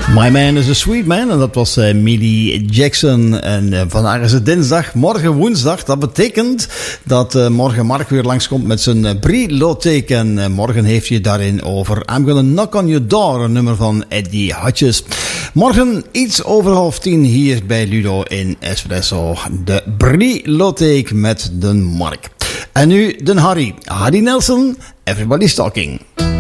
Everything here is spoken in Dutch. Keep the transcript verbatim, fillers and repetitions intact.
My Man is a Sweet Man. En dat was uh, Millie Jackson. En uh, vandaag is het dinsdag, morgen woensdag. Dat betekent dat uh, morgen Mark weer langskomt met zijn uh, Brie-lotheek. En uh, morgen heeft hij daarin over I'm Gonna Knock on Your Door, een nummer van Eddie Hotjes. Morgen iets over half tien hier bij Ludo in Espresso. De Brie-lotheek met de Mark. En nu de Harry. Harry Nelson, Everybody's Talking.